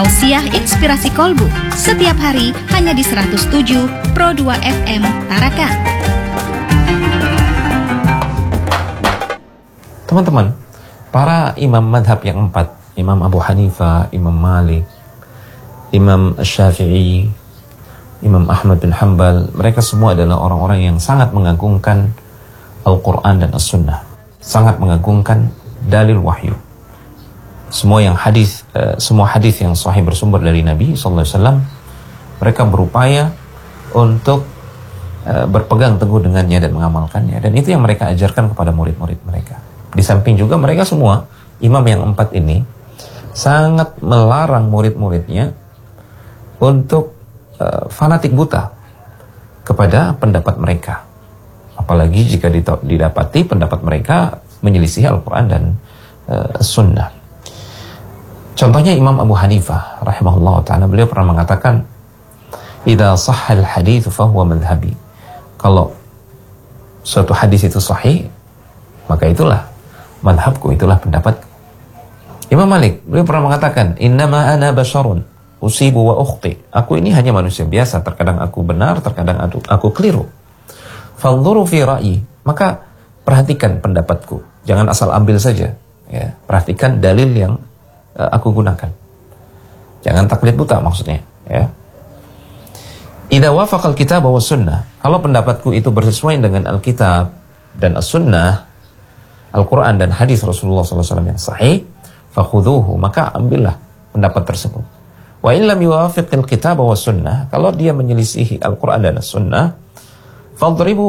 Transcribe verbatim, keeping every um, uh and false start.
Tausiah Inspirasi Kolbu setiap hari hanya di seratus tujuh Pro dua F M Tarakan. Teman-teman, para imam madhab yang empat, Imam Abu Hanifah, Imam Malik, Imam Syafi'i, Imam Ahmad bin Hanbal, mereka semua adalah orang-orang yang sangat mengagungkan Al-Quran dan As-Sunnah, sangat mengagungkan dalil wahyu. Semua yang hadis, uh, semua hadis yang sahih bersumber dari Nabi sallallahu alaihi wasallam, mereka berupaya untuk uh, berpegang teguh dengannya dan mengamalkannya, dan itu yang mereka ajarkan kepada murid-murid mereka. Di samping juga mereka semua imam yang empat ini sangat melarang murid-muridnya untuk uh, fanatik buta kepada pendapat mereka, apalagi jika didapati pendapat mereka menyelisih Al-Quran dan uh, Sunnah. Contohnya Imam Abu Hanifah rahimahullah ta'ala, beliau pernah mengatakan, idza sahhal hadits fahuwa madhhabi. Kalau suatu hadis itu sahih, maka itulah madhabku, itulah pendapatku. Imam Malik, beliau pernah mengatakan, innama ana basyarun usibu wa ukhti. Aku ini hanya manusia biasa, terkadang aku benar, terkadang aku, aku keliru. Fanzuru fi ra'yi, maka perhatikan pendapatku, jangan asal ambil saja, ya. Perhatikan dalil yang aku gunakan. Jangan taklid buta maksudnya, ya. Idza wafaqal kitab wa sunnah, kalau pendapatku itu bersesuaian dengan Alkitab dan As-Sunnah, Al-Quran dan hadis Rasulullah sallallahu alaihi wasallam yang sahih, fakhudhuhu, maka ambillah pendapat tersebut. Wa in lam yuwafiqil kitab wa sunnah, kalau dia menyelisihi Al-Quran dan As-Sunnah, fadribu